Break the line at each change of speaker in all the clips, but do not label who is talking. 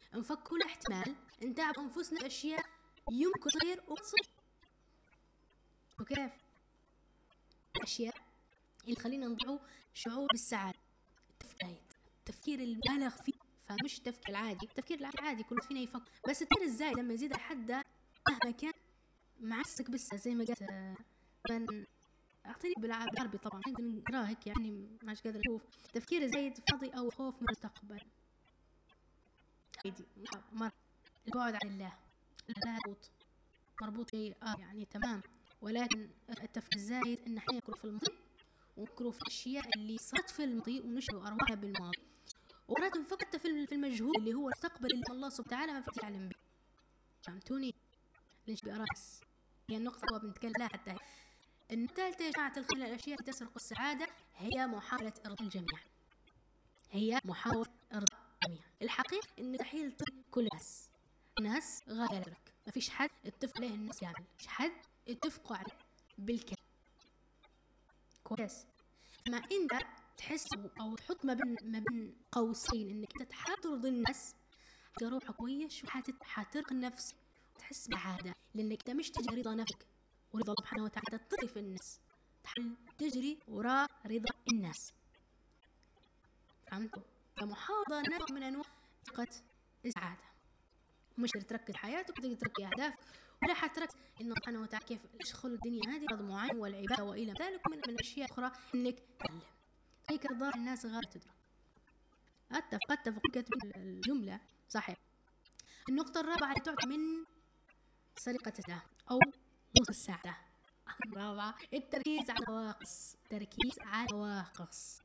نفكر كل احتمال، نتعب أنفسنا أشياء يمكن تصير وتصير. وكيف الأشياء اللي خلينا نضعوا شعور بالسعادة؟ التفكير المبالغ فيه، فمش التفكير العادي. التفكير العادي كل فينا يفكر، بس التفكير الزايد لما يزيد حده مهما كان معسك بس زي ما قلت. من اعطيني بالعربي طبعا نقدر نقراه هيك يعني مش قادر اشوف. تفكير زايد فضي او خوف من المستقبل، مر البعد عن الله لا مربوط يعني تمام. ولكن التفكير الزايد ان احنا نكون في الماضي ونكون في الاشياء اللي صارت في الماضي ونشعر ارواحنا بالماضي، ومرات نفكر في المجهول اللي هو المستقبل اللي الله سبحانه وتعالى ما فيك يعلم به. فهمتوني؟ ليش بأراس هي النقطة اللي بنتكلم لها حتى هي. الثالثة يا جماعة الخير، الأشياء التي تسرق السعادة هي محاولة إرضاء الجميع. هي محاولة إرضاء الجميع. الحقيقة إن مستحيل ترضي كل الناس غاية لك، ما فيش حد اتفق عليه الناس كامل، ما فيش حد اتفقوا عليه بالكامل. كويس؟ ما أنت تحس أو تحط ما بين قوسين إنك أنت تحاول ترضي الناس، روحك كويس وحترق النفس وتحس بعادة، لأنك أنت مش تجري رضا نفسك ورضا الله سبحانه وتعالى، تطفي في الناس، تجري وراء رضا الناس. فهمتوا؟ فمحاولة نوع من أنواع ثقة السعادة، مش تركز حياتك وتقدر تركز أهداف، ولا حتركز إن سبحانه وتعالى كيف يدخل الدنيا هذه غرض معين والعبادة وإلى ذلك من الأشياء أخرى إنك تعلم. هيك رضا الناس غير تدرك. أتفق الجملة صحيح. النقطة الرابعة اللي تعتبر من سرقة السعادة أو نص السعادة. الرابعة التركيز على النواقص. تركيز على النواقص،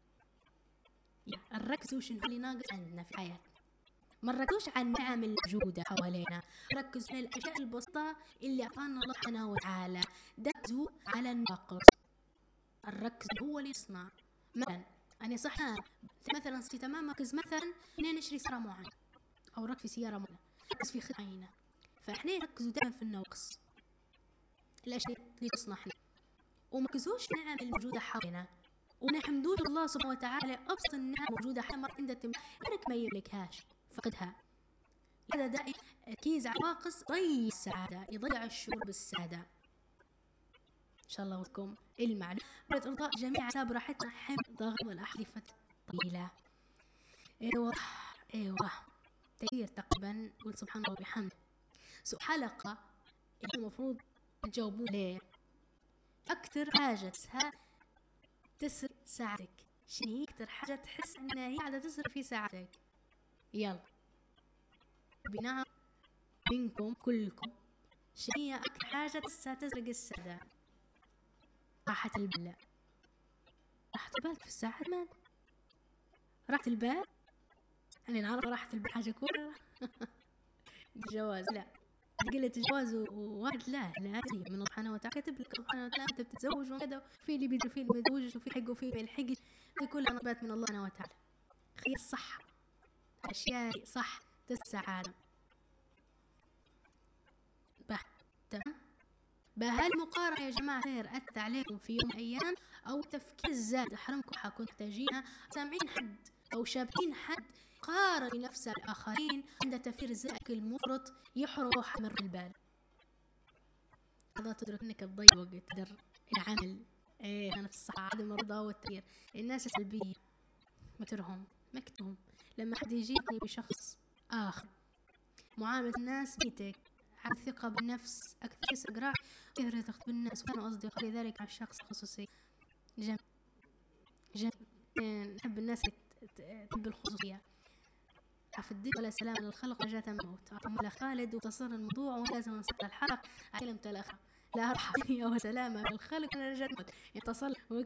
نركزوا شنو اللي ناقص عندنا في حياتنا، ما نركزوش على النعم الموجودة حوالينا، ركزوا على الأشياء البسيطة اللي أعطانا الله سبحانه وتعالى. ركزوا على الناقص. الركز هو اللي يصنع. مثلا أنا صح مثلا في تمام مركز مثلا إني نشتري سيارة معينة أو ركز في سيارة معينة، بس في خطة معينة، فإحنا نركزوا دائما في النواقص، الأشياء اللي تصنعنا، ومركزوش في النعم الموجودة حولنا، ونحمدوش الله سبحانه وتعالى أبسط النعم موجودة حولنا. مرة عندك أنك ما يملكهاش فقدها. هذا دائما تركيز على النواقص يضيع السعادة، يضيع الشعور بالسعادة. إن شاء الله وفقكم المعلومة. إرضاء جميع حساب راحتنا حمد ضغط والأحذفة طويلة. أيوة كثير تقريبا. قل سبحان الله وبحمده. سؤال حلقة اللي المفروض تجاوبون عليه، أكثر حاجة تسرق ساعتك شنو هي؟ أكثر حاجة تحس إنها هي قاعدة تسرق في ساعتك. يلا بناء منكم كلكم شنو هي أكثر حاجة تسرق السعادة؟ راحة البال. راحة البال في الساعة ما راحة البال يعني نعرف راحة البال حاجة كورة. الجواز لا، قلة الجواز وواحد لا من الله سبحانه وتعالى كتب لك سبحانه وتعالى انت بتتزوج وكذا، في اللي بيجي في اللي بيتزوج وفي حق وفي الحق، في كلها نصبات من الله سبحانه وتعالى. خير صح، أشياء صح السعادة. تمام. بهالمقارنة يا جماعة خير أتى عليكم في يوم أيام أو تفكير زاد حرمكم حكون تحتاجينها سامعين حد أو شابهين حد قارن نفسه الآخرين عند تفكير زائك المفرط يحرم روح مر البال. هذا تدرك أنك تضيع وقت تقدر العمل. أنا في الصحة عدم الرضا والتغيير. الناس السلبية مكتهم لما حد يجيني بشخص آخر، معاملة الناس بيتك، على الثقة بالنفس أكثر، إسقراء كثرة تخطب الناس وكانوا أصدقاء لذلك على الشخص الخصوصي. نحب الناس تحب الخصوصية. في الدين ولا سلام للخلق نجاة الموت. أعطم خالد وتصر الموضوع ولازم نسقط الحلق على كلمة الأخر لا رحمة وسلامة للخلق نجاة الموت. يتصل